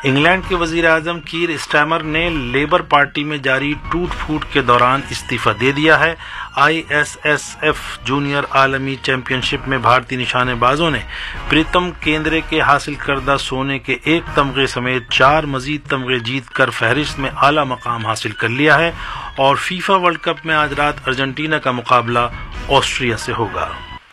England کے وزیر اعظم کیر Starmer نے لیبر پارٹی میں جاری ٹوٹ پھوٹ کے دوران استعفی دے دیا ہے۔ ISSF جونیئر عالمی چیمپئن شپ میں بھارتی نشانے بازوں نے پریتم کیندرے کے حاصل کردہ سونے کے 1 تمغے سمیت 4 مزید تمغے جیت کر فہرست میں اعلیٰ مقام حاصل کر لیا ہے، اور فیفا ورلڈ کپ میں آج رات ارجنٹینا کا مقابلہ آسٹریا سے ہوگا۔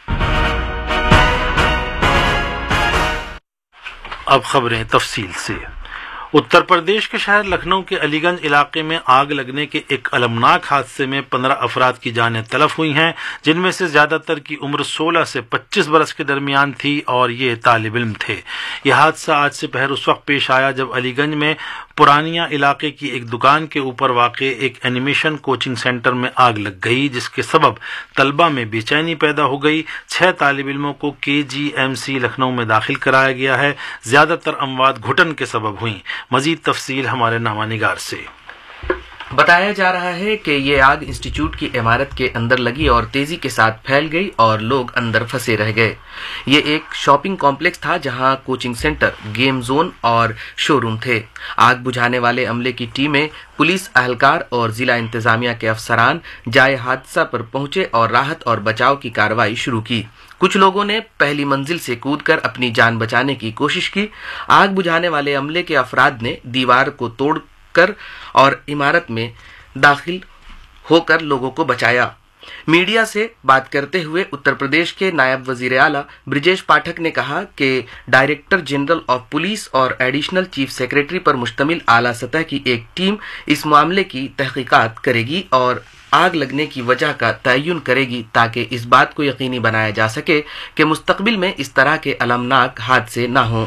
اب خبریں تفصیل سے۔ اتر پردیش کے شہر لکھنؤ کے علی گنج علاقے میں آگ لگنے کے ایک المناک حادثے میں 15 افراد کی جانیں تلف ہوئی ہیں، جن میں سے زیادہ تر کی عمر 16 سے 25 برس کے درمیان تھی اور یہ طالب علم تھے۔ یہ حادثہ آج سے پہر اس وقت پیش آیا جب علی گنج میں پرانیہ علاقے کی ایک دکان کے اوپر واقع ایک اینیمیشن کوچنگ سینٹر میں آگ لگ گئی، جس کے سبب طلبہ میں بے چینی پیدا ہو گئی۔ 6 طالب علموں کو KGMC لکھنؤ میں داخل کرایا گیا ہے۔ زیادہ تر اموات گھٹن کے سبب ہوئیں۔ مزید تفصیل ہمارے نامہ نگار سے۔ بتایا جا رہا ہے کہ یہ آگ انسٹیٹیوٹ کی عمارت کے اندر لگی اور تیزی کے ساتھ پھیل گئی اور لوگ اندر پھنسے رہ گئے۔ یہ ایک شاپنگ کمپلیکس تھا جہاں کوچنگ سینٹر، گیم زون اور شو روم تھے۔ آگ بجھانے والے عملے کی ٹیمیں، پولیس اہلکار اور ضلع انتظامیہ کے افسران جائے حادثہ پر پہنچے اور راحت اور بچاؤ کی کارروائی شروع کی۔ کچھ لوگوں نے پہلی منزل سے کود کر اپنی جان بچانے کی کوشش کی۔ آگ بجھانے والے عملے کے افراد نے دیوار کو توڑ کر اور عمارت میں داخل ہو کر لوگوں کو بچایا۔ میڈیا سے بات کرتے ہوئے اتر پردیش کے نائب وزیر اعلیٰ برجیش پاٹھک نے کہا کہ ڈائریکٹر جنرل آف پولیس اور ایڈیشنل چیف سیکریٹری پر مشتمل اعلیٰ سطح کی ایک ٹیم اس معاملے کی تحقیقات کرے گی اور آگ لگنے کی وجہ کا تعین کرے گی تاکہ اس بات کو یقینی بنایا جا سکے کہ مستقبل میں اس طرح کے المناک حادثے نہ ہوں۔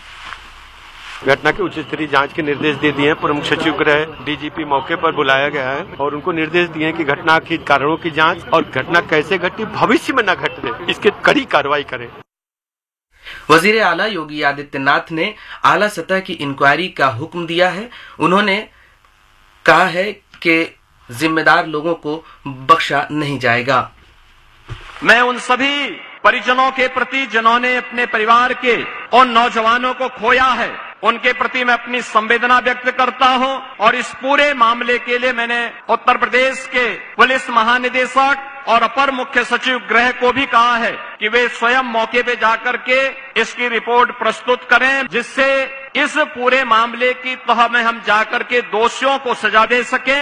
گھٹنا کی اچت ستری جانچ کے نردیش دے دیے ہیں۔ پرمکھ سچیو گرہ DGP موقع پر بلایا گیا ہے اور ان کو نردیش دیے ہیں کہ گھٹنا کی کارنوں کی جانچ اور گھٹنا کیسے گھٹی بھوشیہ میں نہ گھٹنے اس کی کڑی کارروائی کریں۔ وزیر اعلیٰ یوگی آدتیہ ناتھ نے اعلیٰ سطح کی انکوائری کا حکم دیا ہے۔ انہوں نے کہا ہے کہ ذمہ دار لوگوں کو بخشا نہیں جائے گا۔ میں ان سبھی پریجنوں کے پرتی جنہوں نے اپنے پریوار کے اور نوجوانوں کو کھویا ہے، ان کے پرتی میں اپنی سنویدنا ویکت کرتا ہوں، اور اس پورے معاملے کے لیے میں نے اتر پردیش کے پولیس مہاندیشک اور اپر مکھیہ سچیو گرہ کو بھی کہا ہے کہ وہ سویم موقع پہ جا کر کے اس کی رپورٹ پرستت کریں، جس سے اس پورے معاملے کی تہہ میں ہم جا کر کے دوشیوں کو سزا دے سکیں۔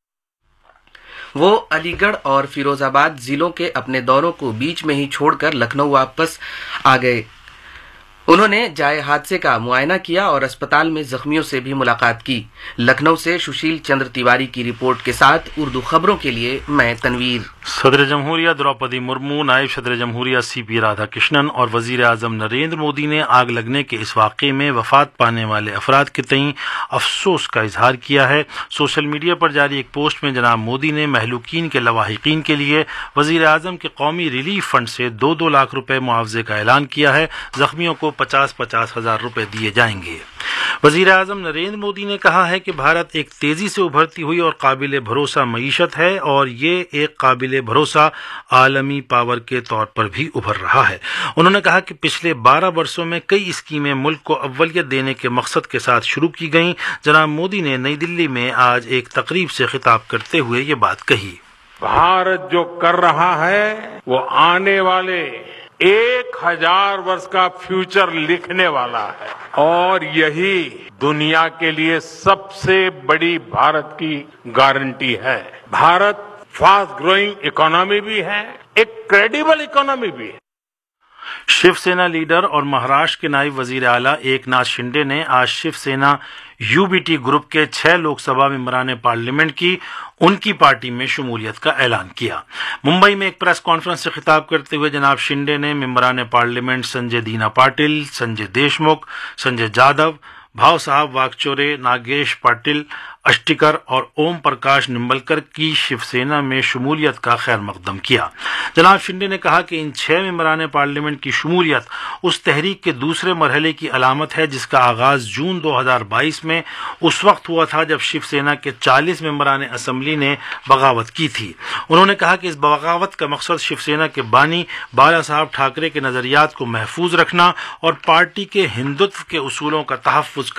وہ علی گڑھ اور فیروز آباد ضلعوں کے اپنے دوروں کو بیچ میں ہی چھوڑ کر لکھنؤ واپس آ گئے۔ انہوں نے جائے حادثے کا معائنہ کیا اور اسپتال میں زخمیوں سے بھی ملاقات کی۔ لکھنؤ سے سشیل چندر تیواری کی رپورٹ کے ساتھ اردو خبروں کے لیے میں تنویر۔ صدر جمہوریہ دروپدی مرمو، نائب صدر جمہوریہ CP رادھا کرشنن اور وزیر اعظم نریندر مودی نے آگ لگنے کے اس واقعے میں وفات پانے والے افراد کے تئیں افسوس کا اظہار کیا ہے۔ سوشل میڈیا پر جاری ایک پوسٹ میں جناب مودی نے مہلوکین کے لواحقین کے لیے وزیر اعظم کے قومی ریلیف فنڈ سے 2 لاکھ روپے معاوضے کا اعلان کیا ہے۔ زخمیوں کو 50 ہزار روپے دیے جائیں گے۔ وزیر اعظم نریندر مودی نے کہا ہے کہ بھارت ایک تیزی سے ابھرتی ہوئی اور قابل بھروسہ معیشت ہے، اور یہ ایک قابل بھروسہ عالمی پاور کے طور پر بھی ابھر رہا ہے۔ انہوں نے کہا کہ پچھلے 12 برسوں میں کئی اسکیمیں ملک کو اولویت دینے کے مقصد کے ساتھ شروع کی گئیں۔ جناب مودی نے نئی دلی میں آج ایک تقریب سے خطاب کرتے ہوئے یہ بات کہی۔ بھارت جو کر رہا ہے وہ آنے والے 1000 برس کا فیوچر لکھنے والا ہے، اور یہی دنیا کے لیے سب سے بڑی بھارت کی گارنٹی ہے۔ بھارت فاسٹ گروئنگ اکانومی بھی ہے، ایک کریڈیبل اکانومی بھی ہے۔ شیو سینا لیڈر اور مہاراشٹر کے نائب وزیر اعلیٰ ایک ناتھ شنڈے نے آج شیو سینا UBT گروپ کے 6 لوک سبھا ممبران پارلیمنٹ کی ان کی پارٹی میں شمولیت کا اعلان کیا۔ ممبئی میں ایک پریس کانفرنس سے خطاب کرتے ہوئے جناب شنڈے نے ممبران پارلیمنٹ سنجے دینا پاٹل، سنجے دیشمکھ، سنجے جادو، بھاؤ صاحب واگچورے، ناگیش پاٹل اشٹیکر اور اوم پرکاش نمبلکر کی شیو سینا میں شمولیت کا خیر مقدم کیا۔ جناب شنڈے نے کہا کہ ان 6 ممبران پارلیمنٹ کی شمولیت اس تحریک کے دوسرے مرحلے کی علامت ہے جس کا آغاز جون 2022 میں اس وقت ہوا تھا جب شیو سینا کے 40 ممبران اسمبلی نے بغاوت کی تھی۔ انہوں نے کہا کہ اس بغاوت کا مقصد شیو سینا کے بانی بالا صاحب ٹھاکرے کے نظریات کو محفوظ رکھنا اور پارٹی کے ہندوتو کے اصولوں کا تحفظ